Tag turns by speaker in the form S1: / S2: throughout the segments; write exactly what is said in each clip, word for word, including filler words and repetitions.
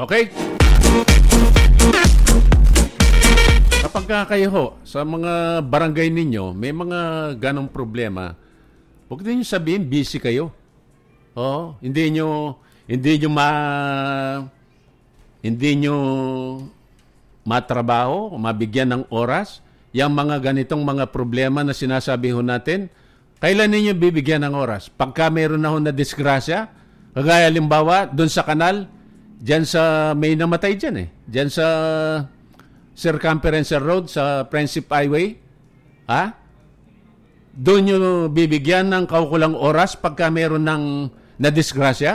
S1: Okay? Kapag ka kayo ho, sa mga barangay ninyo, may mga ganong problema, huwag din nyo sabihin, busy kayo. Oo, hindi nyo, hindi nyo ma, hindi nyo matrabaho, mabigyan ng oras, yung mga ganitong mga problema na sinasabi ho natin, kailan ninyo bibigyan ng oras? Pagka meron na ho na disgrasya, kagaya limbawa, doon sa kanal, dyan sa, may namatay dyan eh, dyan sa Circumference Road, sa Friendship Highway, ha? Doon nyo bibigyan ng kaukulang oras pagka meron ng nadisgrasya?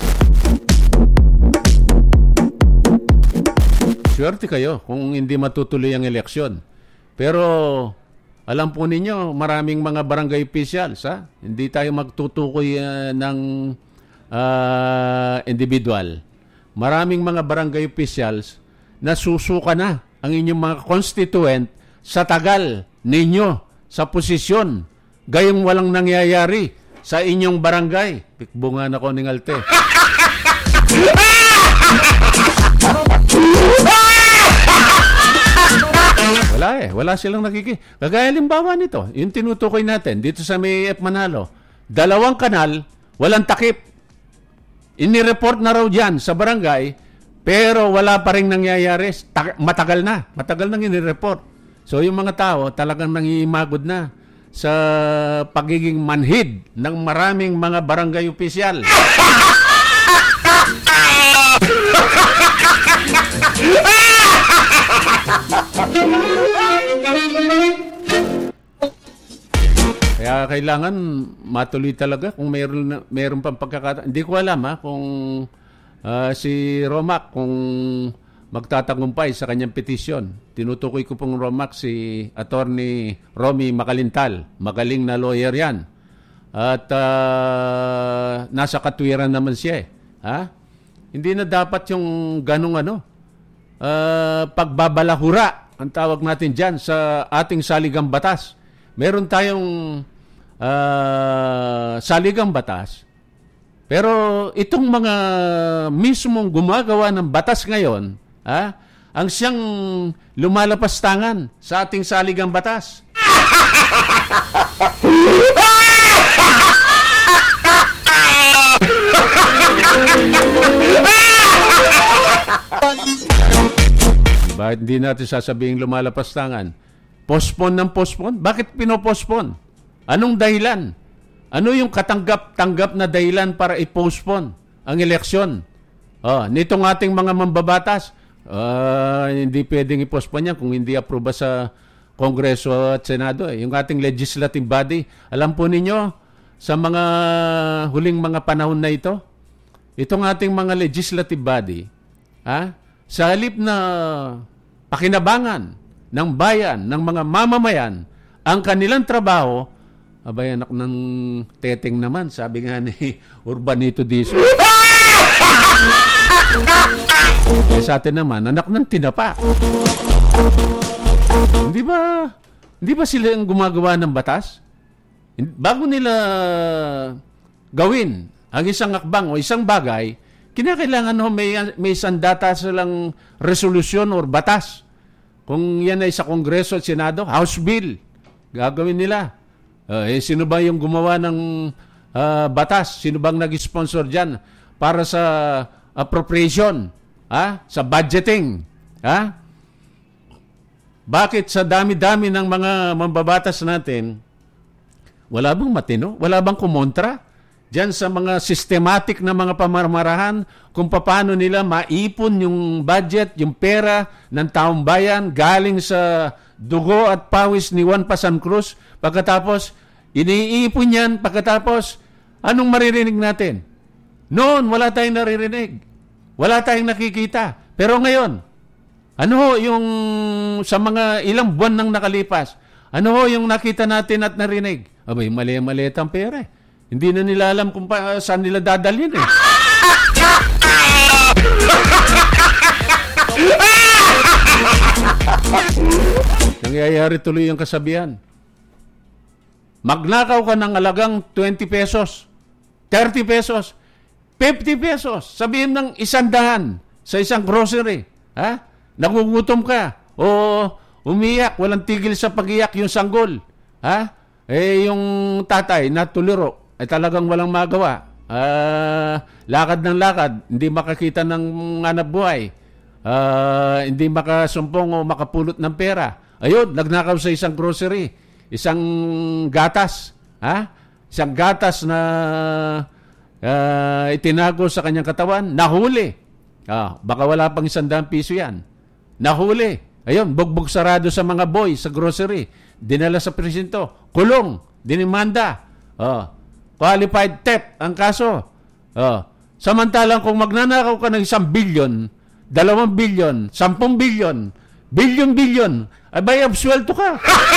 S1: Swerte kayo kung hindi matutuloy ang eleksyon. Pero alam po ninyo, maraming mga barangay officials, ha? Hindi tayo magtutukoy uh, ng uh, individual. Maraming mga barangay officials na susuka na ang inyong mga constituent sa tagal ninyo sa posisyon. Gayong walang nangyayari sa inyong barangay. Pikbungan ako ng Alte. Wala eh. Wala silang nakiki. Kagaya limbawa nito, yung tinutukoy natin dito sa may F. Manalo. Dalawang kanal, walang takip. Inireport na raw dyan sa barangay, pero wala pa rin nangyayari. Ta- matagal na. Matagal nang inireport. So yung mga tao talagang nangihimagod na sa pagiging manhid ng maraming mga barangay opisyal. Kaya kailangan matuloy talaga kung mayroon, mayroon pang pagkakataon. Hindi ko alam ha, kung uh, si Romac, kung magtatagumpay sa kanyang petisyon. Tinutukoy ko pong Romac si Attorney Romy Macalintal. Magaling na lawyer yan. At uh, nasa katwiran naman siya eh. Ha? Hindi na dapat yung ganong ano, uh, pagbabalahura, ang tawag natin dyan sa ating saligang batas. Meron tayong uh, saligang batas, pero itong mga mismong gumagawa ng batas ngayon, ha, ang siyang lumalapastangan sa ating saligang batas. Bakit hindi natin sasabihin lumalapastangan? Postpone ng postpone? Bakit pinopospone? Anong dahilan? Ano yung katanggap-tanggap na dahilan para i-postpone ang eleksyon? Oh, nitong ating mga mambabatas, uh, hindi pwedeng i-postpone yan kung hindi aproba sa Kongreso at Senado. Eh. Yung ating legislative body, alam po ninyo, sa mga huling mga panahon na ito, itong ating mga legislative body, ha, sa halip na pakinabangan ng bayan, ng mga mamamayan, ang kanilang trabaho, abay anak ng teteng naman, sabi nga ni Urbanito Diso. Eh, sa atin naman, anak ng tinapa. Hindi ba, hindi ba sila ang gumagawa ng batas? Bago nila gawin ang isang akbang o isang bagay, kinakailangan ho may, may isang data silang resolusyon or batas. Kung yan ay sa Kongreso at Senado, House Bill, gagawin nila. Uh, eh, sino ba yung gumawa ng uh, batas? Sino bang nag-sponsor dyan para sa appropriation? Ha? Sa budgeting? Ha? Bakit sa dami-dami ng mga mambabatas natin, wala bang matino? Wala bang kumontra? Diyan sa mga systematic na mga pamamaraan kung paano nila maipon yung budget, yung pera ng taong bayan galing sa dugo at pawis ni Juan Pasan Cruz. Pagkatapos, iniipon yan. Pagkatapos, anong maririnig natin? Noon, wala tayong naririnig. Wala tayong nakikita. Pero ngayon, ano ho yung sa mga ilang buwan nang nakalipas, ano ho yung nakita natin at narinig? Abay, mali-mali ang pera eh. Hindi na nila alam kung pa, saan nila dadalhin eh. Nangyayari tuloy ang kasabihan. Magnakaw ka ng alagang twenty pesos, thirty pesos, fifty pesos. Sabihin ng isang daan. sa isang grocery. Ha? Nagugutom ka. O umiyak, walang tigil sa pag-iyak yung sanggol. Ha? Eh, yung tatay na tuliro, ay talagang walang magawa. Uh, lakad ng lakad, hindi makakita ng hanap buhay. Uh, hindi makasumpong o makapulot ng pera. Ayun, nagnakaw sa isang grocery. Isang gatas. Ha? Isang gatas na uh, itinago sa kanyang katawan, nahuli. Ah, baka wala pang isandang piso yan. Nahuli. Ayun, bugbog sarado sa mga boy sa grocery. Dinala sa presinto. Kulong. Dinimanda. Oh, qualified theft ang kaso. Oh. Samantalang kung magnanakaw ka ng isang bilyon, dalawang bilyon, sampung bilyon, bilyon-bilyon, abay, absuelto ka.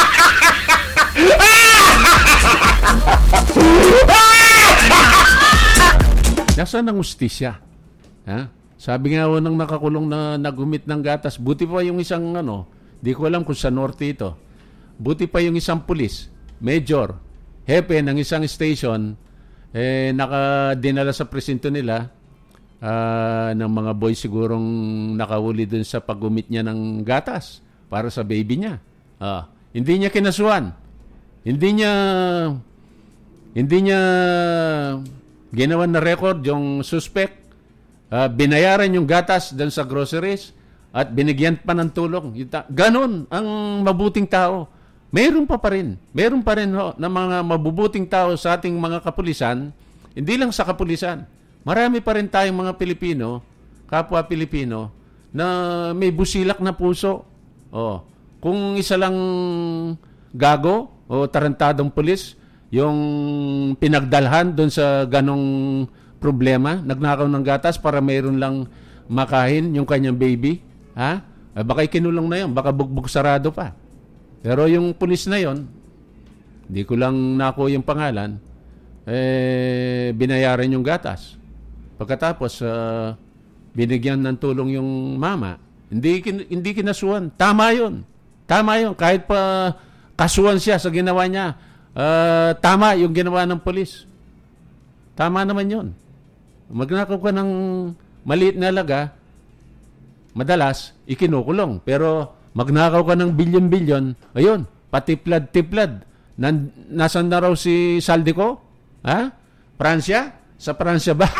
S1: Nasaan ang ustisya? Ha? Sabi nga ho ng nakakulong na nagumit ng gatas, buti pa yung isang ano, di ko alam kung sa norte ito, buti pa yung isang pulis, major, hepe ng isang station, eh, nakadinala sa presinto nila uh, ng mga boy sigurong nakahuli dun sa pagumit niya ng gatas para sa baby niya. Uh, hindi niya kinasuhan. Hindi niya hindi niya ginawan na record yung suspect. Uh, binayaran yung gatas dun sa groceries at binigyan pa ng tulong. Ganon ang mabuting tao. Meron pa pa rin. Meron pa rin ho, na mga mabubuting tao sa ating mga kapulisan. Hindi lang sa kapulisan. Marami pa rin tayong mga Pilipino, kapwa Pilipino, na may busilak na puso. Oh, kung isa lang gago o tarantadong pulis, yung pinagdalhan doon sa ganong problema, nagnakaw ng gatas para mayroon lang makain yung kanyang baby, ha? Eh, baka ikinulong na yun, baka bugbog sarado pa. Pero yung pulis na yon, hindi ko lang nakuha yung pangalan, eh, binayaran yung gatas. Pagkatapos, uh, binigyan ng tulong yung mama, hindi, kin- hindi kinasuhan. Tama yun. Tama yun. Kahit pa kasuhan siya sa ginawa niya, uh, tama yung ginawa ng pulis. Tama naman yun. Magnakaw ka ng maliit na halaga, madalas, ikinukulong. Pero magnakaw ka ng bilyon-bilyon, ayun, patiplad-tiplad. Nan, nasan na raw si Saldico? Ha? Pransya? Sa Pransya ba?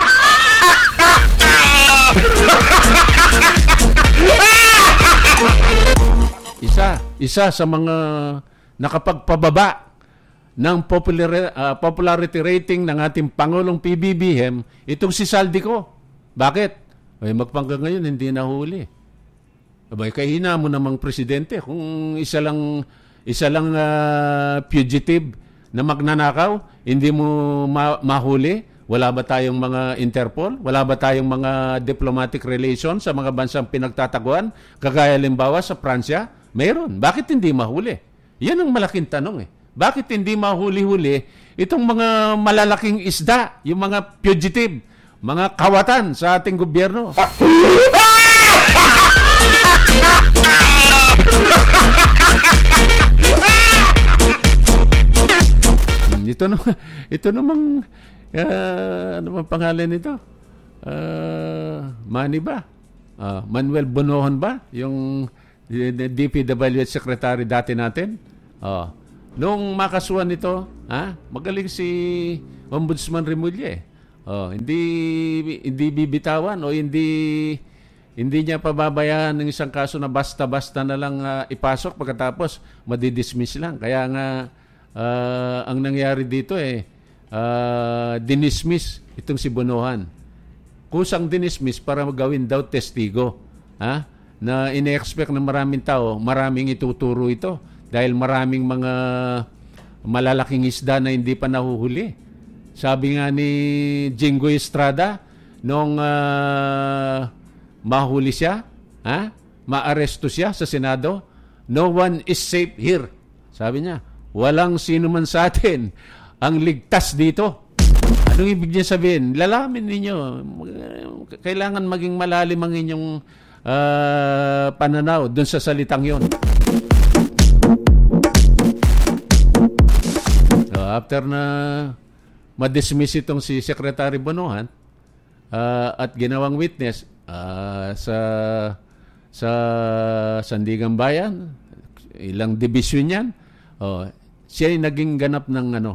S1: isa, isa sa mga nakapagpababa ng popular, uh, popularity rating ng ating Pangulong P B B M, itong si Saldico. Bakit? Ay, magpangga ngayon, hindi nahuli. Abay, kahina mo namang presidente. Kung isa lang, isa lang uh, fugitive na magnanakaw, hindi mo ma- mahuli, wala ba tayong mga Interpol? Wala ba tayong mga diplomatic relations sa mga bansang pinagtataguan? Kagaya limbawa sa Pransya? Mayroon. Bakit hindi mahuli? Yan ang malaking tanong eh. Bakit hindi mahuli-huli itong mga malalaking isda, yung mga fugitive, mga kawatan sa ating gobyerno? ito naman, ito namang, uh, ano bang pangalan nito? Uh, Manny ba? Uh, Manuel Bonohon ba? Yung D P W H Secretary dati natin? Oh. Nung makasuhan nito, ha? Magaling si Ombudsman Remulla. Oh, hindi hindi bibitawan o hindi hindi niya pababayaan ng isang kaso na basta-basta na lang uh, ipasok pagkatapos madidismiss lang. Kaya nga uh, ang nangyari dito eh uh, dinismiss itong si Bonohan. Kusang dinismiss para magawin daw testigo, ha? Na ine-expect ng maraming tao, maraming ituturo ito. Dahil maraming mga malalaking isda na hindi pa nahuhuli. Sabi nga ni Jinggoy Estrada, nung uh, mahuli siya, ha? Maaresto siya sa Senado, no one is safe here. Sabi niya, walang sino man sa atin ang ligtas dito. Anong ibig niya sabihin? Lalamin ninyo. Kailangan maging malalim ang inyong uh, pananaw dun sa salitang yon. After na ma-dismiss itong si Secretary Bonohan uh, at ginawang witness, Ah, sa sa Sandigan Bayan, ilang division yan. Oh, siya ay naging ganap ng ano,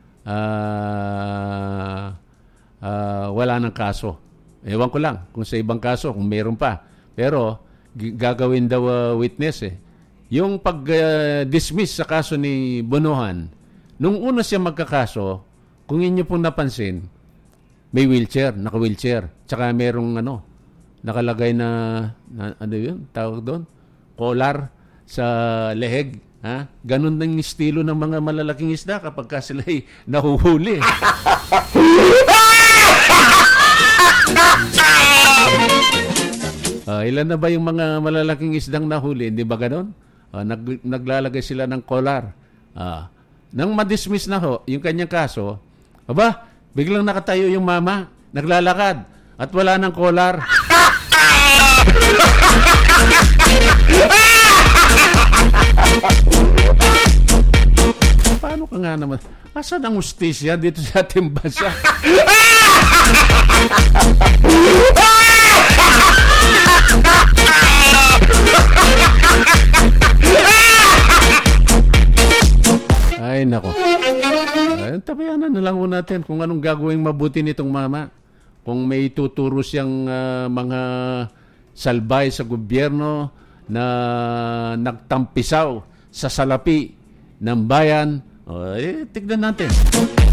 S1: ah, ah, wala ng kaso. Ewan ko lang kung sa ibang kaso, kung meron pa. Pero g- gagawin daw uh, witness eh. Yung pag-dismiss sa kaso ni Bonohan, nung una siya magkakaso, kung inyo pong napansin, may wheelchair, naka-wheelchair. Tsaka merong ano, nakalagay na, na ano yun, tawag doon, collar sa leheg. Ha? Ganun ng estilo ng mga malalaking isda kapag ka sila'y nahuhuli. Uh, ilan na ba yung mga malalaking isdang nahuli? Hindi ba ganun? Uh, nag, naglalagay sila ng collar. Uh, nang madismiss na ho, yung kanyang kaso, aba, biglang nakatayo yung mama, naglalakad, at wala ng collar. Paano ka nga naman? Asan ang ustisya dito sa ating bansa? Ay, nako. Ay, tabayanan na lang ho natin kung anong gagawing mabuti nitong mama. Kung may tuturo siyang uh, mga salbay sa gobyerno na nagtampisaw sa salapi ng bayan, oh, eh, tignan natin.